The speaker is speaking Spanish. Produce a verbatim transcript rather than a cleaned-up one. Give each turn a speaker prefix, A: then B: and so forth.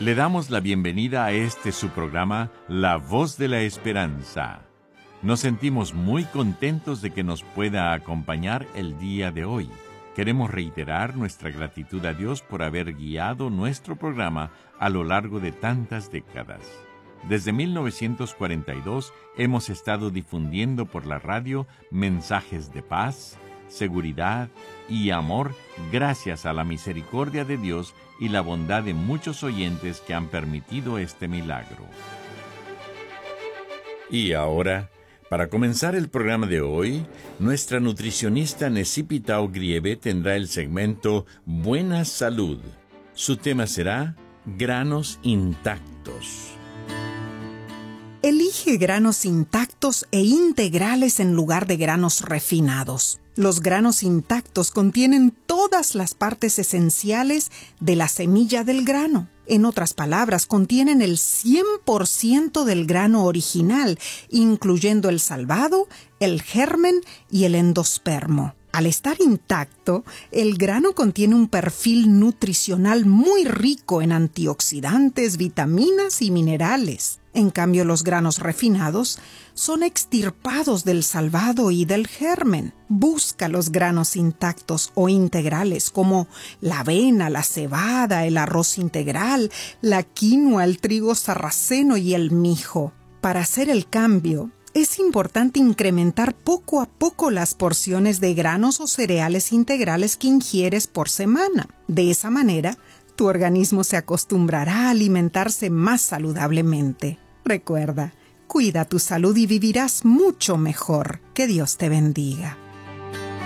A: Le damos la bienvenida a este su programa, La Voz de la Esperanza. Nos sentimos muy contentos de que nos pueda acompañar el día de hoy. Queremos reiterar nuestra gratitud a Dios por haber guiado nuestro programa a lo largo de tantas décadas. Desde mil novecientos cuarenta y dos hemos estado difundiendo por la radio mensajes de paz, seguridad y amor gracias a la misericordia de Dios y la bondad de muchos oyentes que han permitido este milagro. Y ahora, para comenzar el programa de hoy, nuestra nutricionista Necipitao Grieve tendrá el segmento Buena Salud. Su tema será Granos Intactos.
B: Elige granos intactos e integrales en lugar de granos refinados. Los granos intactos contienen todas las partes esenciales de la semilla del grano. En otras palabras, contienen el cien por ciento del grano original, incluyendo el salvado, el germen y el endospermo. Al estar intacto, el grano contiene un perfil nutricional muy rico en antioxidantes, vitaminas y minerales. En cambio, los granos refinados son extirpados del salvado y del germen. Busca los granos intactos o integrales como la avena, la cebada, el arroz integral, la quinoa, el trigo sarraceno y el mijo. Para hacer el cambio, es importante incrementar poco a poco las porciones de granos o cereales integrales que ingieres por semana. De esa manera, tu organismo se acostumbrará a alimentarse más saludablemente. Recuerda, cuida tu salud y vivirás mucho mejor. Que Dios te bendiga.